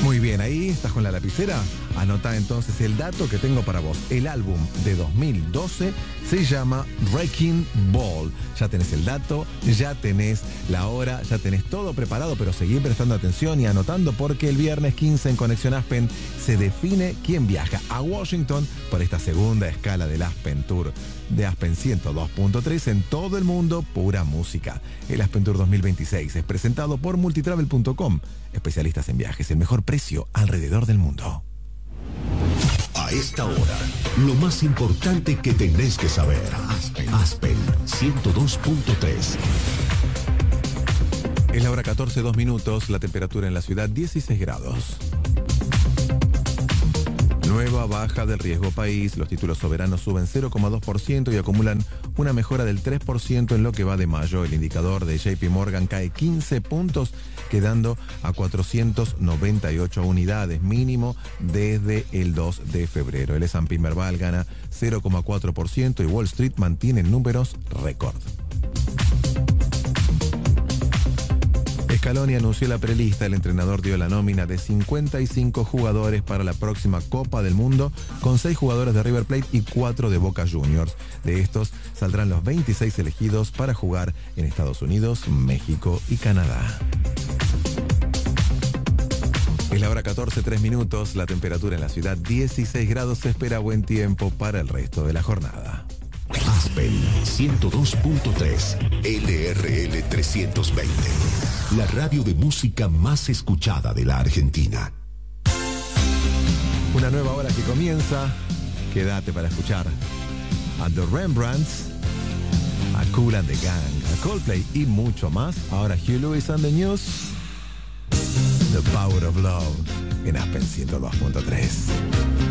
Muy bien, ahí estás con la lapicera. Anotá entonces el dato que tengo para vos. El álbum de 2012 se llama Wrecking Ball. Ya tenés el dato, ya tenés la hora, ya tenés todo preparado, pero seguí prestando atención y anotando porque el viernes 15 en Conexión Aspen se define quién viaja a Washington por esta segunda escala del Aspen Tour. De Aspen 102.3 en todo el mundo, pura música. El Aspen Tour 2026 es presentado por multitravel.com, especialistas en viajes, el mejor precio alrededor del mundo. A esta hora, lo más importante que tenés que saber. Aspen 102.3. Es la hora 14, 2 minutos, la temperatura en la ciudad 16 grados. Nueva baja del riesgo país, los títulos soberanos suben 0,2% y acumulan una mejora del 3% en lo que va de mayo. El indicador de JP Morgan cae 15 puntos, quedando a 498 unidades, mínimo desde el 2 de febrero. El S&P Merval gana 0,4% y Wall Street mantiene números récord. Scaloni anunció la prelista. El entrenador dio la nómina de 55 jugadores para la próxima Copa del Mundo, con 6 jugadores de River Plate y 4 de Boca Juniors. De estos saldrán los 26 elegidos para jugar en Estados Unidos, México y Canadá. Es la hora 14, 3 minutos, la temperatura en la ciudad 16 grados, se espera buen tiempo para el resto de la jornada. Aspen 102.3 LRL 320. La radio de música más escuchada de la Argentina. Una nueva hora que comienza. Quédate para escuchar a The Rembrandts, a Kool and the Gang, a Coldplay y mucho más. Ahora Huey Lewis and the News. The Power of Love en Aspen 102.3.